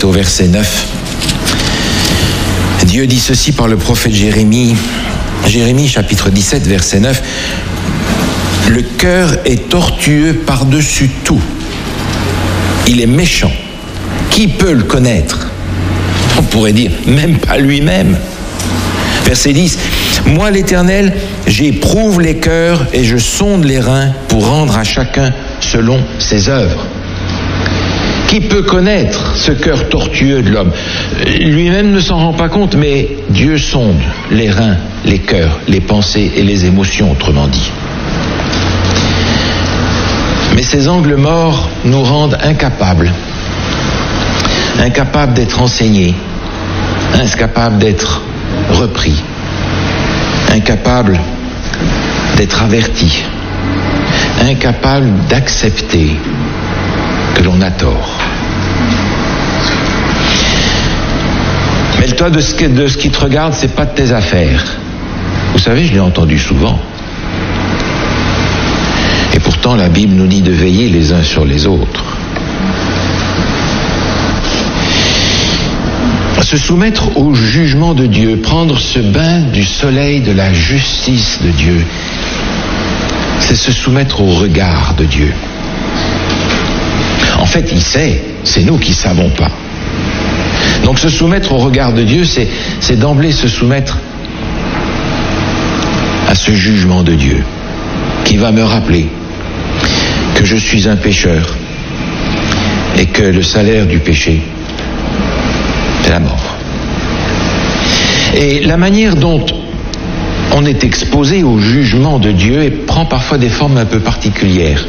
17 au verset 9. Dieu dit ceci par le prophète Jérémie. Jérémie chapitre 17 verset 9. Le cœur est tortueux par-dessus tout. Il est méchant. Qui peut le connaître? On pourrait dire, même pas lui-même. Verset 10. Moi l'Éternel, j'éprouve les cœurs et je sonde les reins pour rendre à chacun selon ses œuvres. Qui peut connaître ce cœur tortueux de l'homme? Lui-même ne s'en rend pas compte, mais Dieu sonde les reins, les cœurs, les pensées et les émotions, autrement dit. Mais ces angles morts nous rendent incapables d'être enseignés, incapables d'être repris, incapables d'être avertis, incapables d'accepter que l'on a tort. Mêle-toi de ce qui te regarde, c'est pas de tes affaires. Vous savez, je l'ai entendu souvent. Et pourtant, la Bible nous dit de veiller les uns sur les autres. Se soumettre au jugement de Dieu, prendre ce bain du soleil de la justice de Dieu, c'est se soumettre au regard de Dieu. En fait, il sait, c'est nous qui ne savons pas. Donc se soumettre au regard de Dieu, c'est d'emblée se soumettre à ce jugement de Dieu, qui va me rappeler que je suis un pécheur et que le salaire du péché, c'est la mort. Et la manière dont on est exposé au jugement de Dieu prend parfois des formes un peu particulières.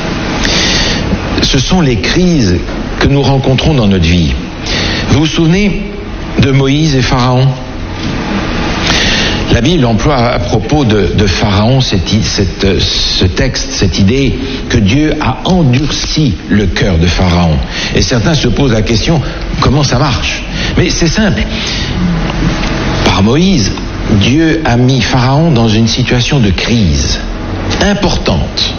Ce sont les crises que nous rencontrons dans notre vie. Vous vous souvenez de Moïse et Pharaon? La Bible emploie à propos de Pharaon ce texte, cette idée que Dieu a endurci le cœur de Pharaon. Et certains se posent la question, comment ça marche? Mais c'est simple. Par Moïse, Dieu a mis Pharaon dans une situation de crise importante.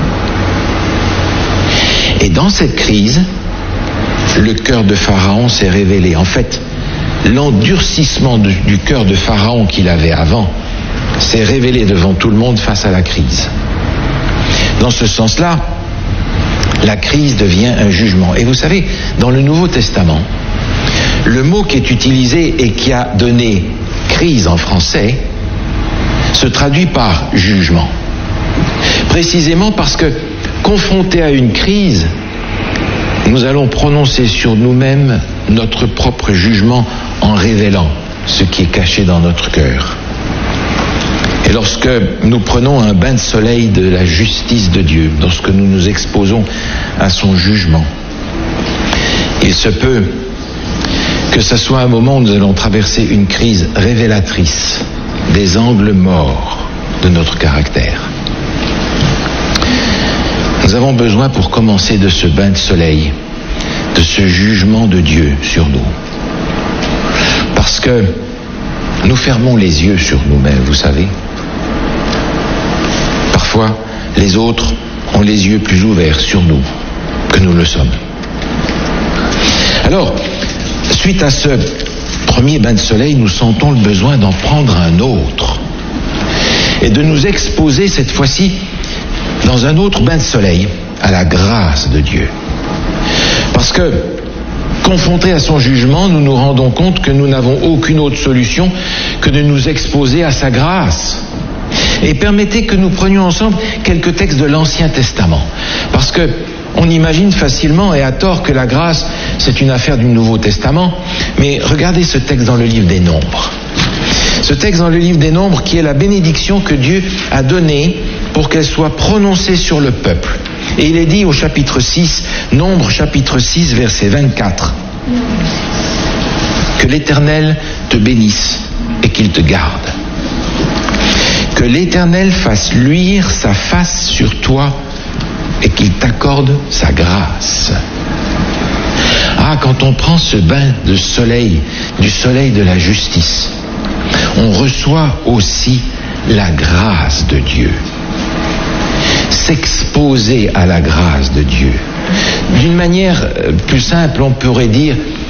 Et dans cette crise, le cœur de Pharaon s'est révélé. En fait, l'endurcissement du cœur de Pharaon qu'il avait avant s'est révélé devant tout le monde face à la crise. Dans ce sens-là, la crise devient un jugement. Et vous savez, dans le Nouveau Testament, le mot qui est utilisé et qui a donné crise en français se traduit par jugement. Précisément parce que, confrontés à une crise, nous allons prononcer sur nous-mêmes notre propre jugement en révélant ce qui est caché dans notre cœur. Et lorsque nous prenons un bain de soleil de la justice de Dieu, lorsque nous nous exposons à son jugement, il se peut que ce soit un moment où nous allons traverser une crise révélatrice des angles morts de notre caractère. Nous avons besoin pour commencer de ce bain de soleil, de ce jugement de Dieu sur nous. Parce que nous fermons les yeux sur nous-mêmes, vous savez. Parfois, les autres ont les yeux plus ouverts sur nous que nous le sommes. Alors, suite à ce premier bain de soleil, nous sentons le besoin d'en prendre un autre et de nous exposer cette fois-ci dans un autre bain de soleil à la grâce de Dieu. Parce que, confrontés à son jugement, nous nous rendons compte que nous n'avons aucune autre solution que de nous exposer à sa grâce. Et permettez que nous prenions ensemble quelques textes de l'Ancien Testament. Parce que on imagine facilement et à tort que la grâce, c'est une affaire du Nouveau Testament. Mais regardez ce texte dans le livre des Nombres. Ce texte dans le livre des Nombres qui est la bénédiction que Dieu a donnée pour qu'elle soit prononcée sur le peuple. Et il est dit au chapitre 6, Nombres chapitre 6, verset 24, que l'Éternel te bénisse et qu'il te garde. Que l'Éternel fasse luire sa face sur toi et qu'il t'accorde sa grâce. Ah, quand on prend ce bain de soleil, du soleil de la justice, on reçoit aussi la grâce de Dieu. S'exposer à la grâce de Dieu. D'une manière plus simple, on pourrait dire